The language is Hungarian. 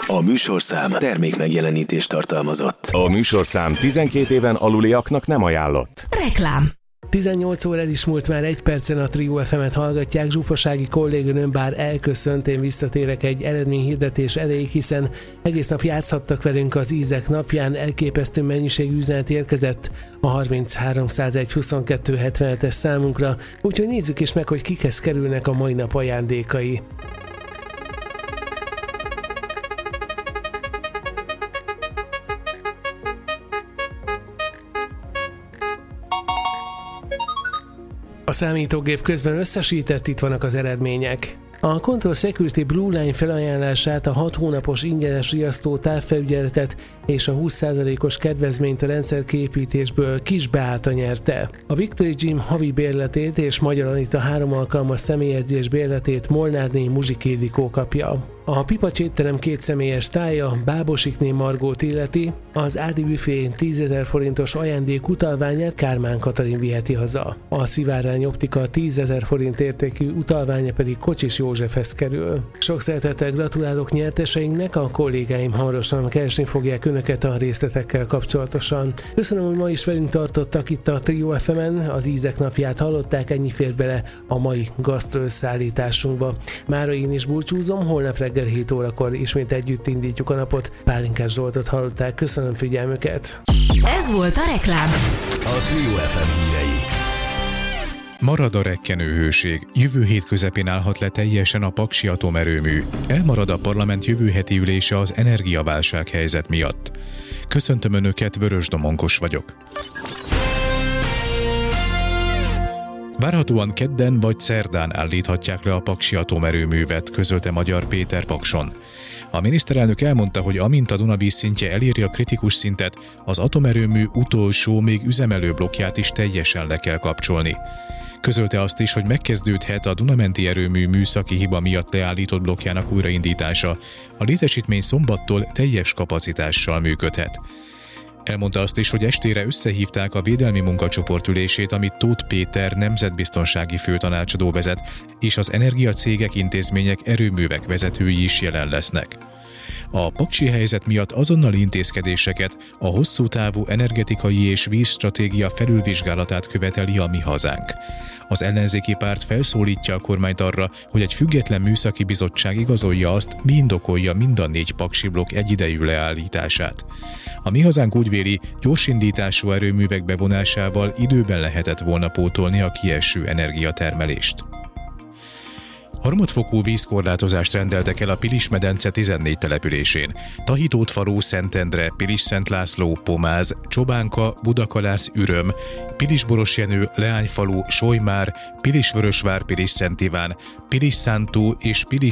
A műsorszám termék megjelenítést tartalmazott. A műsorszám 12 éven aluliaknak nem ajánlott. Reklám. 18 óra el is múlt már 1 percen, a Trio FM-et hallgatják. Zsufasági kolléganőm bár elköszönt, én visszatérek egy eredményhirdetés elejéig, hiszen egész nap játszhattak velünk az Ízek napján, elképesztő mennyiségű üzenet érkezett a 33 101 22 77-es számunkra, úgyhogy nézzük is meg, hogy kikhez kerülnek a mai nap ajándékai. A számítógép közben összesített, itt vannak az eredmények. A Control Security Blue Line felajánlását, a 6 hónapos ingyenes riasztó távfelügyeletet és a 20%-os kedvezményt a rendszerkiépítésből Kis Beáta nyerte. A Victory Gym havi bérletét és Magyar Anita 3 alkalmas személyedzés bérletét Molnárné Muzsik Ildikó kapja. A Pipacs étterem 2 személyes tája Bábosikné Margót illeti, az Ádi Büfé 10 000 forintos ajándék utalványát Kármán Katalin viheti haza. A Szivárány Optika 10 000 forint értékű utalványa pedig Kocsis Józsefhez kerül. Sok szeretettel gratulálok nyerteseinknek, a kollégáim hamarosan keresni fogják önöket a részletekkel kapcsolatosan. Köszönöm, hogy ma is velünk tartottak itt a Trio FM-en, az Ízek napját hallották, ennyi fért bele a mai gasztroösszállításunkba. Mára én is búcsúzom, holnap reggel 7 órakor ismét együtt indítjuk a napot. Pálinkás Zsoltot hallották, köszönöm figyelmüket! Ez volt a reklám. A Trio FM hírei. Marad a rekkenőhőség. Jövő hét közepén állhat le teljesen a paksi atomerőmű. Elmarad a parlament jövő heti ülése az energiaválság helyzet miatt. Köszöntöm Önöket, Vörös Domonkos vagyok. Várhatóan kedden vagy szerdán állíthatják le a paksi atomerőművet, közölte Magyar Péter Pakson. A miniszterelnök elmondta, hogy amint a Duna vízszintje eléri a kritikus szintet, az atomerőmű utolsó, még üzemelő blokkját is teljesen le kell kapcsolni. Közölte azt is, hogy megkezdődhet a Dunamenti erőmű műszaki hiba miatt leállított blokkjának újraindítása. A létesítmény szombattól teljes kapacitással működhet. Elmondta azt is, hogy estére összehívták a védelmi munkacsoport ülését, amit Tóth Péter nemzetbiztonsági főtanácsadó vezet, és az energiacégek, intézmények, erőművek vezetői is jelen lesznek. A paksi helyzet miatt azonnali intézkedéseket, a hosszú távú energetikai és vízstratégia felülvizsgálatát követeli a Mi Hazánk. Az ellenzéki párt felszólítja a kormányt arra, hogy egy független műszaki bizottság igazolja azt, mi indokolja mind a 4 paksi blokk egyidejű leállítását. A Mi Hazánk úgy véli, gyorsindítású erőművek bevonásával időben lehetett volna pótolni a kieső energiatermelést. Harmadfokú vízkorlátozást rendeltek el a Pilis-medence 14 településén. Tahitótfalu, Szentendre, Pilis-Szent László, Pomáz, Csobánka, Budakalász, Üröm, Pilis-Borosjenő, Leányfalu, Solymár, Pilis-Vörösvár, Pilis-Szent Iván, Pilis-Szántó és